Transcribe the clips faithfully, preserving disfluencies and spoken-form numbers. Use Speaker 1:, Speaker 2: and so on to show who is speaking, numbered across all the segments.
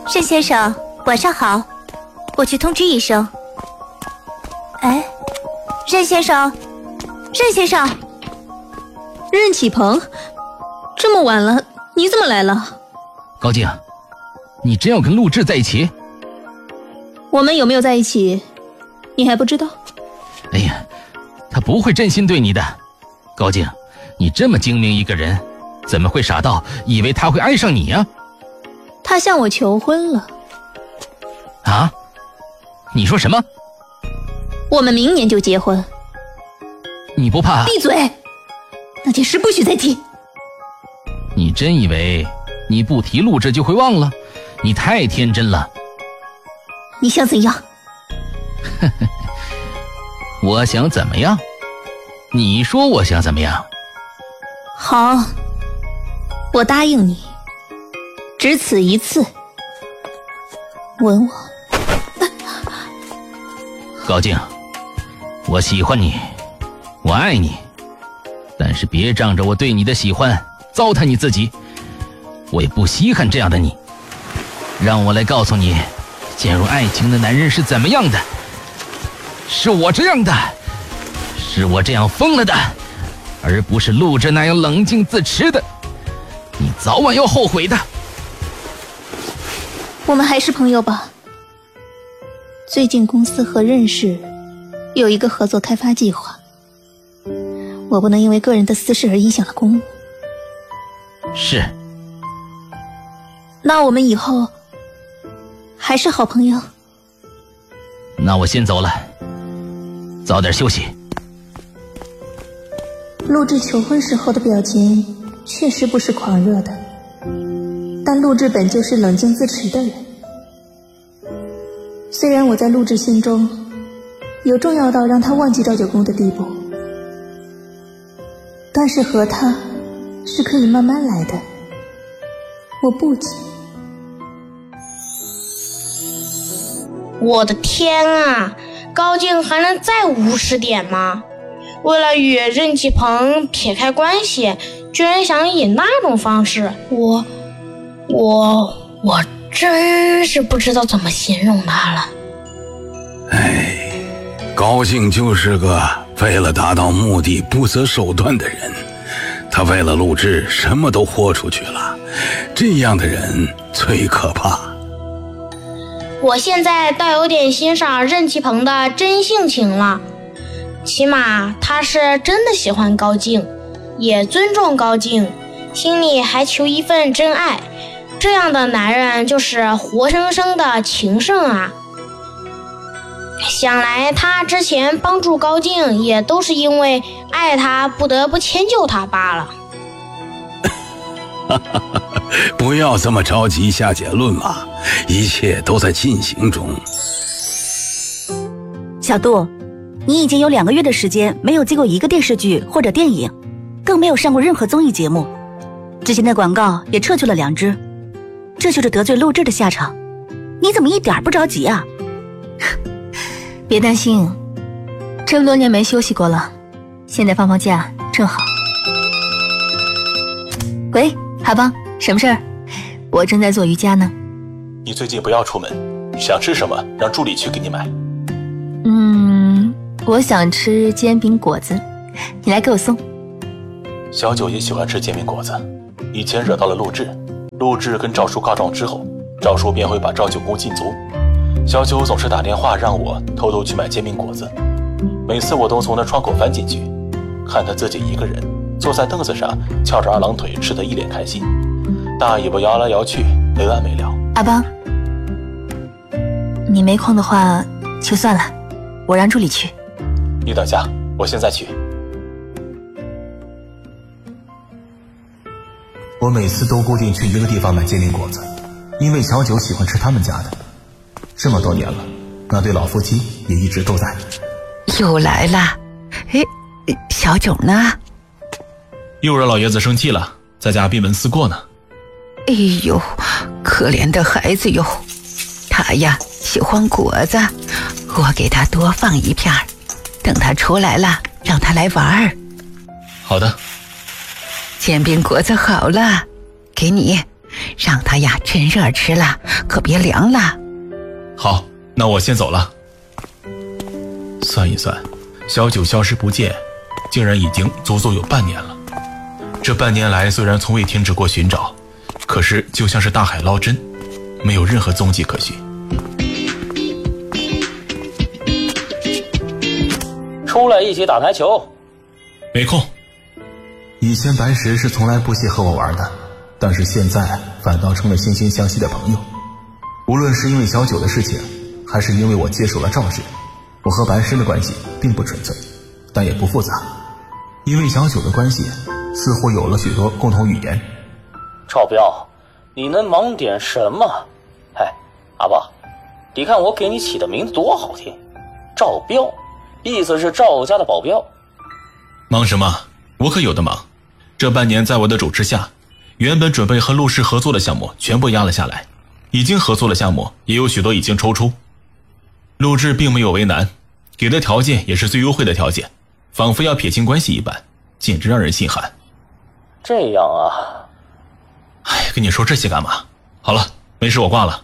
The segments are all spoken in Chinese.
Speaker 1: 任先生，晚上好，我去通知一声。哎，任先生，任先生，
Speaker 2: 任启鹏，这么晚了，你怎么来了？
Speaker 3: 高静，你真要跟陆志在一起？
Speaker 2: 我们有没有在一起，你还不知道？
Speaker 3: 哎呀，他不会真心对你的。高静，你这么精明一个人，怎么会傻到以为他会爱上你啊？
Speaker 2: 他向我求婚了。
Speaker 3: 啊？你说什么？
Speaker 2: 我们明年就结婚。
Speaker 3: 你不怕？
Speaker 2: 闭嘴！那件事不许再提。
Speaker 3: 你真以为你不提陆志就会忘了？你太天真了。
Speaker 2: 你想怎样？
Speaker 3: 我想怎么样？你说我想怎么样？
Speaker 2: 好，我答应你，只此一次，吻我。
Speaker 3: 高静，我喜欢你，我爱你，但是别仗着我对你的喜欢糟蹋你自己，我也不稀罕这样的你。让我来告诉你，陷入爱情的男人是怎么样的，是我这样的，是我这样疯了的，而不是陆志那样冷静自持的。你早晚要后悔的。
Speaker 2: 我们还是朋友吧。最近公司和任氏有一个合作开发计划，我不能因为个人的私事而影响了公务。
Speaker 3: 是。
Speaker 2: 那我们以后还是好朋友。
Speaker 3: 那我先走了，早点休息。
Speaker 2: 陆志求婚时候的表情确实不是狂热的，但陆志本就是冷静自持的人。虽然我在陆志心中有重要到让他忘记赵九公的地步，但是和他是可以慢慢来的，我不急。
Speaker 4: 我的天啊，高静还能再无视点吗？为了与任启鹏撇开关系，居然想以那种方式，我我我真是不知道怎么形容他了。
Speaker 5: 哎，高静就是个为了达到目的不择手段的人，他为了陆志什么都豁出去了，这样的人最可怕。
Speaker 4: 我现在倒有点欣赏任启鹏的真性情了，起码他是真的喜欢高静，也尊重高静，心里还求一份真爱，这样的男人就是活生生的情圣啊。想来他之前帮助高静也都是因为爱他不得不迁就他罢了。
Speaker 5: 不要这么着急下结论嘛，一切都在进行中。
Speaker 1: 小杜，你已经有两个月的时间没有接过一个电视剧或者电影，更没有上过任何综艺节目，之前的广告也撤去了两支，这就是得罪陆志的下场。你怎么一点不着急啊？
Speaker 2: 别担心，这么多年没休息过了，现在放放假正好。喂，海邦，什么事儿？我正在做瑜伽呢。
Speaker 6: 你最近不要出门，想吃什么让助理去给你买。
Speaker 2: 嗯，我想吃煎饼果子，你来给我送。
Speaker 6: 小九也喜欢吃煎饼果子，以前惹到了陆志，陆志跟赵叔告状之后，赵叔便会把赵九公禁足。小九总是打电话让我偷偷去买煎饼果子，每次我都从那窗口翻进去，看他自己一个人坐在凳子上翘着二郎腿，吃得一脸开心，大尾巴摇来摇去，没完没了。
Speaker 2: 阿邦，你没空的话就算了，我让助理去。
Speaker 6: 你等下，我现在去。
Speaker 7: 我每次都固定去一个地方买煎饼果子，因为小九喜欢吃他们家的。这么多年了，那对老夫妻也一直都在。
Speaker 8: 又来了，哎，小九呢？
Speaker 9: 又惹老爷子生气了，在家闭门思过呢。
Speaker 8: 哎呦，可怜的孩子哟，他呀喜欢果子，我给他多放一片，等他出来了，让他来玩儿。
Speaker 9: 好的。
Speaker 8: 煎饼果子好了，给你， 让他呀趁热吃了，可别凉了。
Speaker 9: 好，那我先走了。算一算，小九消失不见，竟然已经足足有半年了。这半年来虽然从未停止过寻找，可是就像是大海捞针，没有任何踪迹可寻。
Speaker 10: 出来一起打台球。
Speaker 9: 没空。
Speaker 7: 以前白石是从来不屑和我玩的，但是现在反倒成了惺惺相惜的朋友。无论是因为小九的事情，还是因为我接手了赵氏，我和白石的关系并不纯粹，但也不复杂。因为小九的关系，似乎有了许多共同语言。
Speaker 10: 赵彪，你能忙点什么？哎，阿爸，你看我给你起的名字多好听，赵彪，意思是赵家的保镖。
Speaker 9: 忙什么？我可有的忙。这半年在我的主持下，原本准备和陆氏合作的项目全部压了下来，已经合作的项目也有许多已经抽出。陆氏并没有为难，给的条件也是最优惠的条件，仿佛要撇清关系一般，简直让人心寒。
Speaker 10: 这样啊。
Speaker 9: 哎，跟你说这些干嘛？好了，没事，我挂了。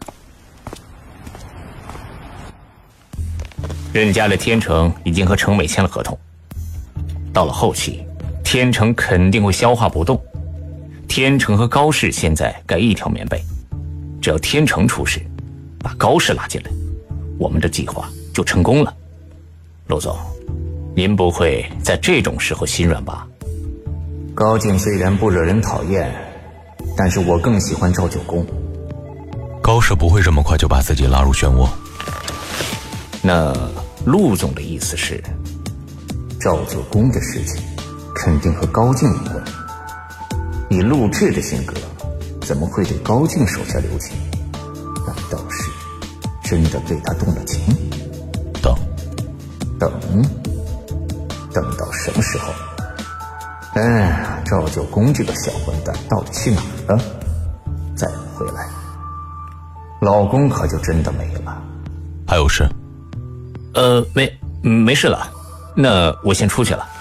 Speaker 11: 任家的天成已经和程美签了合同，到了后期，天成肯定会消化不动。天成和高氏现在盖一条棉被，只要天成出事，把高氏拉进来，我们的计划就成功了。陆总，您不会在这种时候心软吧？
Speaker 12: 高静虽然不惹人讨厌，但是我更喜欢赵九公。
Speaker 6: 高氏不会这么快就把自己拉入漩涡。
Speaker 11: 那陆总的意思是，
Speaker 12: 赵九公的事情肯定和高静有关。以陆志的性格，怎么会对高静手下留情？难道是真的对他动了情？
Speaker 6: 等
Speaker 12: 等等到什么时候？哎，赵九公这个小混蛋到底去哪儿了？再不回来，老公可就真的没了。
Speaker 6: 还有事？
Speaker 11: 呃，没没事了，那我先出去了。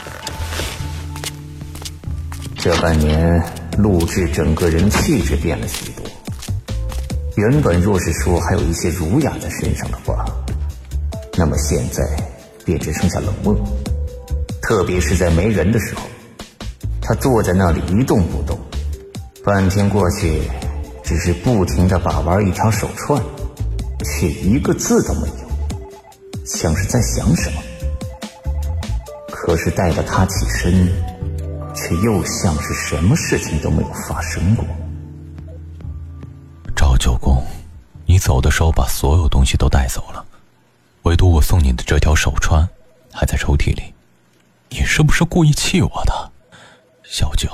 Speaker 12: 这半年陆志整个人气质变了许多，原本若是说还有一些儒雅在身上的话，那么现在便只剩下冷漠。特别是在没人的时候，他坐在那里一动不动，半天过去只是不停地把玩一条手串，却一个字都没有，像是在想什么。可是待到他起身，却又像是什么事情都没有发生过。
Speaker 6: 赵九公，你走的时候把所有东西都带走了，唯独我送你的这条手串还在抽屉里，你是不是故意气我的？小九。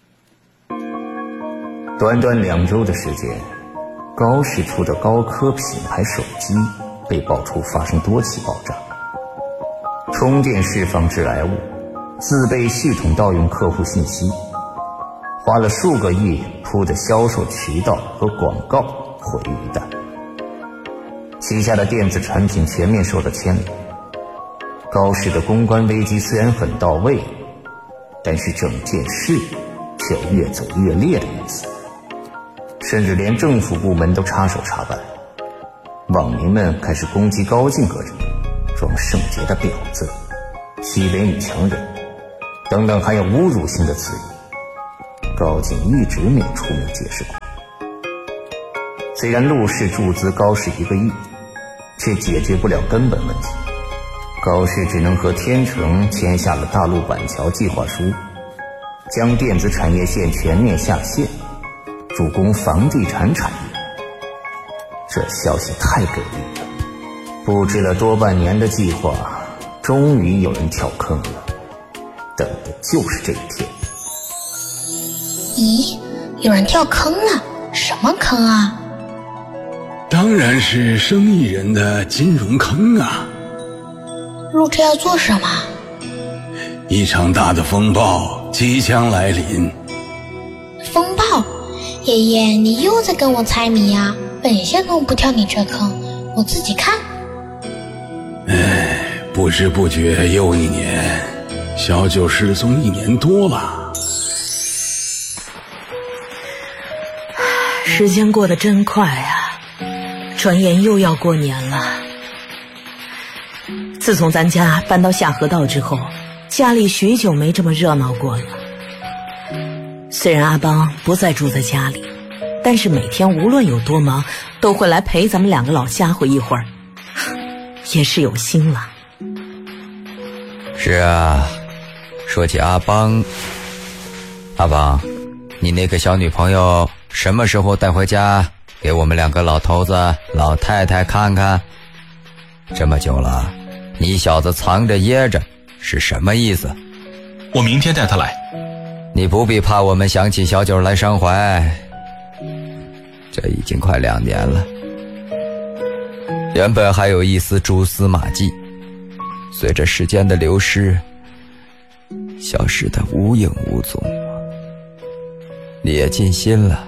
Speaker 12: 短短两周的时间，高氏出的高科品牌手机被爆出发生多起爆炸，充电释放致癌物，自备系统盗用客户信息，花了数个亿铺的销售渠道和广告毁于一旦，旗下的电子产品全面受到牵连。高氏的公关危机虽然很到位，但是整件事却有越走越烈的意思，甚至连政府部门都插手查办。网民们开始攻击高静个人，装圣洁的婊子，欺凌女强人等等含有侮辱性的词语。高静一直没有出面解释过。虽然陆氏注资高氏一个亿，却解决不了根本问题。高氏只能和天成签下了大陆板桥计划书，将电子产业线全面下线，主攻房地产产业。这消息太给力了，布置了多半年的计划，终于有人跳坑了，等的就是这一天。
Speaker 4: 咦，有人跳坑了？什么坑啊？
Speaker 5: 当然是生意人的金融坑啊！
Speaker 4: 陆志要做什么？
Speaker 5: 一场大的风暴即将来临。
Speaker 4: 风暴？爷爷，你又在跟我猜谜啊！本仙童不跳你这坑，我自己看。
Speaker 5: 哎，不知不觉又一年，小九失踪一年多了。
Speaker 13: 时间过得真快啊，转眼又要过年了。自从咱家搬到下河道之后，家里许久没这么热闹过了。虽然阿邦不再住在家里，但是每天无论有多忙，都会来陪咱们两个老家伙一会儿，也是有心了。
Speaker 14: 是啊，说起阿邦，阿邦，你那个小女朋友什么时候带回家给我们两个老头子老太太看看？这么久了，你小子藏着掖着是什么意思？
Speaker 9: 我明天带他来。
Speaker 14: 你不必怕我们想起小九来伤怀，这已经快两年了，原本还有一丝蛛丝马迹，随着时间的流失消失得无影无踪。你也尽心了，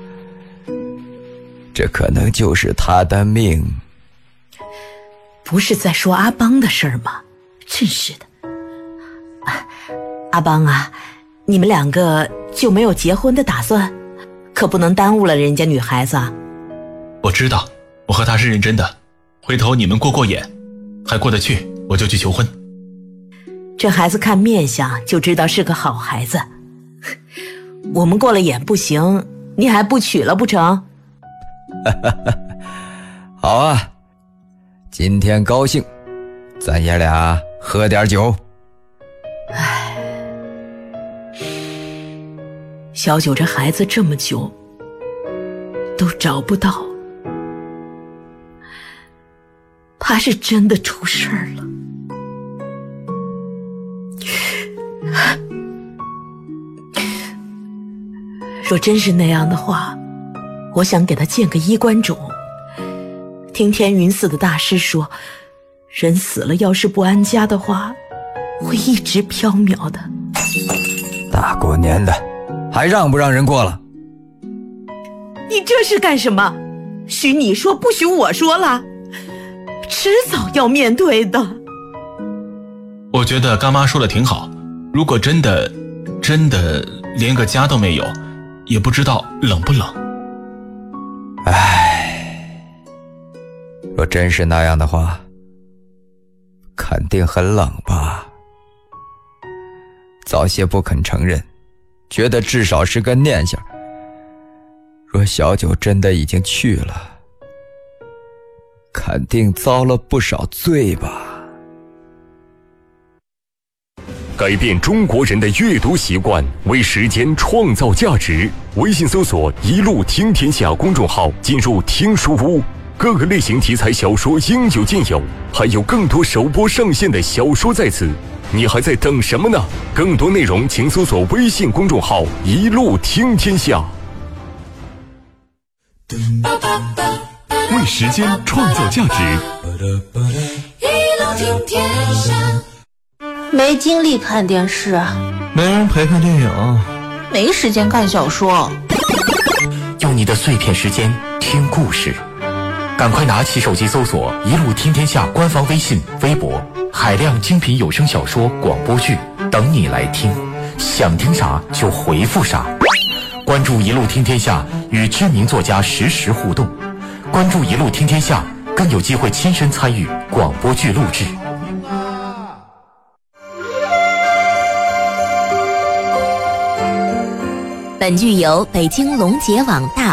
Speaker 14: 这可能就是他的命。
Speaker 13: 不是在说阿邦的事儿吗？真是的。阿邦啊，你们两个就没有结婚的打算？可不能耽误了人家女孩子啊。
Speaker 9: 我知道，我和她是认真的，回头你们过过眼，还过得去我就去求婚。
Speaker 13: 这孩子看面相就知道是个好孩子，我们过了眼不行，你还不娶了不成？
Speaker 14: 好啊，今天高兴，咱爷俩喝点酒。
Speaker 13: 唉，小九这孩子这么久都找不到，怕是真的出事儿了。若真是那样的话，我想给他建个衣冠冢。听天云寺的大师说，人死了要是不安家的话，会一直飘渺的。
Speaker 14: 大过年的还让不让人过了？
Speaker 13: 你这是干什么？许你说不许我说了，迟早要面对的。
Speaker 9: 我觉得干妈说的挺好，如果真的真的连个家都没有，也不知道冷不冷。
Speaker 14: 唉，若真是那样的话，肯定很冷吧。早些不肯承认，觉得至少是个念想。若小九真的已经去了，肯定遭了不少罪吧。
Speaker 15: 改变中国人的阅读习惯，为时间创造价值。微信搜索“一路听天下”公众号，进入听书屋，各个类型题材小说应有尽有，还有更多首播上线的小说在此，你还在等什么呢？更多内容请搜索微信公众号“一路听天下”。为时间创造价值，
Speaker 16: 一路听天下。没精力看电视，
Speaker 17: 没人陪看电影，
Speaker 16: 没时间看小说。
Speaker 18: 用你的碎片时间听故事，赶快拿起手机搜索“一路听天下”官方微信、微博，海量精品有声小说、广播剧等你来听，想听啥就回复啥。关注“一路听天下”，与知名作家实时互动。关注“一路听天下”，更有机会亲身参与广播剧录制。
Speaker 19: 本剧由北京龙杰网大